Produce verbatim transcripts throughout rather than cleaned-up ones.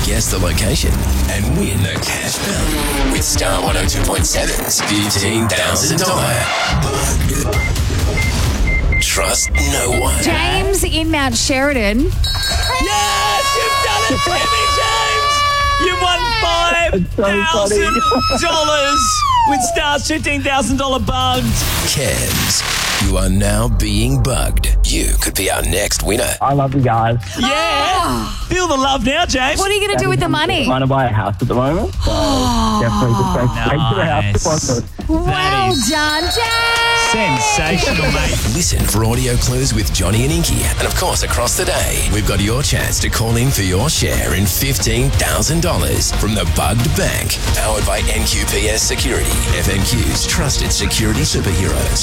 guess the location and win the cash value with Star one oh two point seven's fifteen thousand dollars Bugged. Trust no one. James in Mount Sheridan. Yes, you've done it, Timmy James. You've won five thousand dollars with Star's fifteen thousand dollars Bugged. Kems, you are now being bugged. You could be our next winner. I love you guys. Yeah. Feel the love now, James. What are you going to do with the money? I'm trying to buy a house at the moment. So definitely just go straight to the house if possible. Well is done, James. sensational, mate. Listen for audio clues with Johnny and Inky. And of course, across the day, we've got your chance to call in for your share in fifteen thousand dollars from the Bugged Bank. Powered by N Q P S Security, F N Q's trusted security superheroes.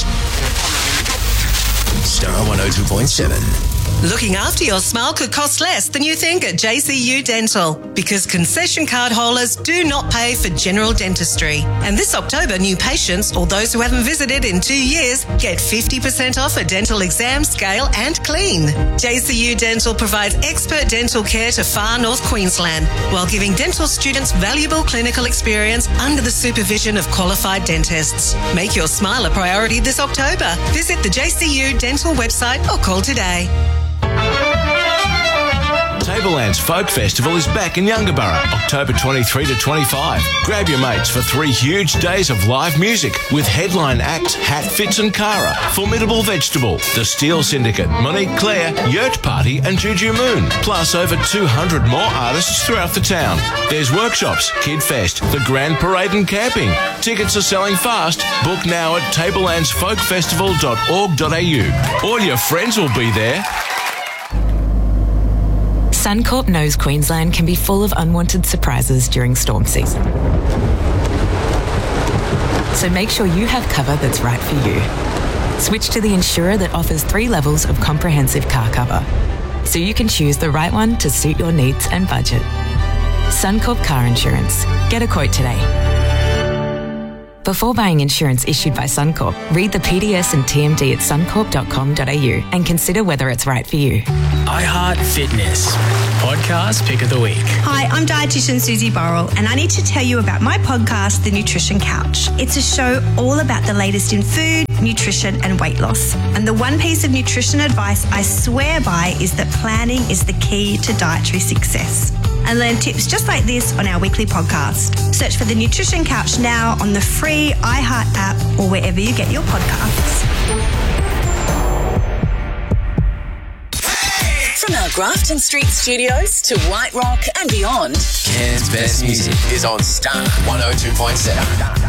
Star one oh two point seven. Looking after your smile could cost less than you think at J C U Dental, because concession card holders do not pay for general dentistry. And this October, new patients or those who haven't visited in two years get fifty percent off a dental exam, scale and clean. J C U Dental provides expert dental care to far north Queensland while giving dental students valuable clinical experience under the supervision of qualified dentists. Make your smile a priority this October. Visit the J C U Dental website or call today. Tablelands Folk Festival is back in Yungaburra, October twenty-third to twenty-fifth. Grab your mates for three huge days of live music with headline acts Hatfits and Cara, Formidable Vegetable, The Steel Syndicate, Monique Claire, Yurt Party and Juju Moon, plus over two hundred more artists throughout the town. There's workshops, Kid Fest, the Grand Parade and camping. Tickets are selling fast. Book now at tablelands folk festival dot org dot a u. All your friends will be there. Suncorp knows Queensland can be full of unwanted surprises during storm season. So make sure you have cover that's right for you. Switch to the insurer that offers three levels of comprehensive car cover, so you can choose the right one to suit your needs and budget. Suncorp Car Insurance. Get a quote today. Before buying insurance issued by Suncorp, read the P D S and T M D at suncorp dot com dot a u and consider whether it's right for you. iHeart Fitness, podcast pick of the week. Hi, I'm dietitian Susie Burrell, and I need to tell you about my podcast, The Nutrition Couch. It's a show all about the latest in food, nutrition and weight loss. And the one piece of nutrition advice I swear by is that planning is the key to dietary success. And learn tips just like this on our weekly podcast. Search for The Nutrition Couch now on the free iHeart app or wherever you get your podcasts. From our Grafton Street studios to White Rock and beyond, Cairns' best music is on Star one oh two point seven.